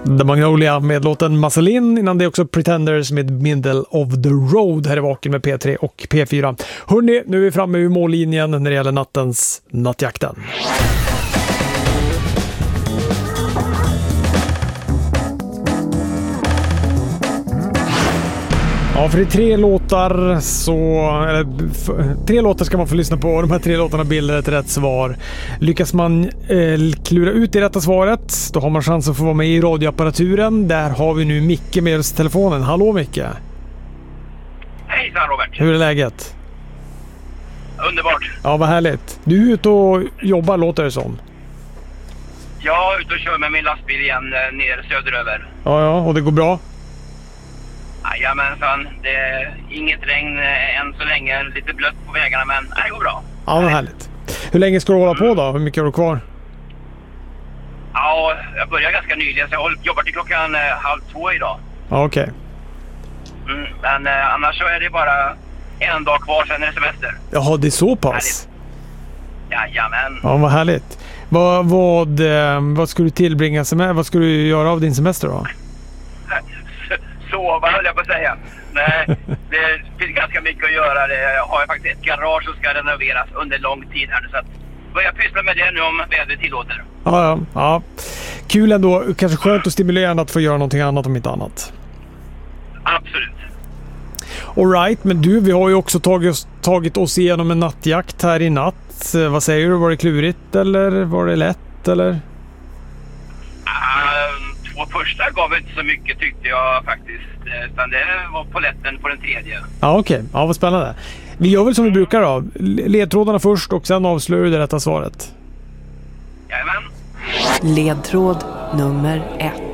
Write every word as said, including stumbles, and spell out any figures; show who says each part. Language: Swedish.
Speaker 1: The Magnolia med låten Muscle-In, innan det också Pretenders med Middle of the Road här i Vaken med P tre och P fyra. Hörrni, nu är vi framme vid mållinjen när det gäller nattens Nattjakten. Ja, för det är tre låtar så eller, f- tre låtar ska man få lyssna på. De här tre låtarna bildar ett rätt svar. Lyckas man eh, klura ut det rätta svaret, då har man chans att få vara med i radioapparaturen. Där har vi nu Micke med oss i telefonen. Hallå Micke.
Speaker 2: Hejsan Robert.
Speaker 1: Hur är läget?
Speaker 2: Underbart.
Speaker 1: Ja, vad härligt. Du är ute och jobbar, låter det som.
Speaker 2: Jag är ute och kör med min lastbil igen ner söderöver.
Speaker 1: Ja, ja, och det går bra?
Speaker 2: Jajamensan, det är inget regn än så länge, lite blött på vägarna, men det går bra.
Speaker 1: Ja, vad härligt. Hur länge ska du hålla på då? Hur mycket har du kvar?
Speaker 2: Ja, jag börjar ganska nyligen så jag jobbar till klockan eh, halv två idag.
Speaker 1: Ja, okej.
Speaker 2: Okay. Mm, men eh, annars så är det bara en dag kvar, sen är det semester.
Speaker 1: Jaha, det är så pass?
Speaker 2: Jajamän.
Speaker 1: Ja, vad härligt. Vad, vad, vad ska du tillbringa semester? Vad ska du göra av din semester då?
Speaker 2: Sova höll jag på att säga. Nej, det finns ganska mycket att göra. Jag har faktiskt ett garage som ska renoveras under lång tid här nu, så att börja pyssla med det nu om vädret tillåter.
Speaker 1: Ja, ja, ja. Kul ändå. Kanske skönt och stimulerande att få göra någonting annat om inte annat.
Speaker 2: Absolut.
Speaker 1: All right, men du, vi har ju också tagit oss, tagit oss igenom en nattjakt här i natt. Vad säger du? Var det klurigt eller var det lätt eller?
Speaker 2: Uh, två första gav inte så mycket tyckte jag faktiskt. Utan det var poletten på den tredje.
Speaker 1: Ja, okej. Okay. Ja, vad spännande. Vi gör väl som vi brukar då. Ledtrådarna först och sen avslöjar du det rätta svaret.
Speaker 2: Jajamän.
Speaker 3: Ledtråd nummer ett.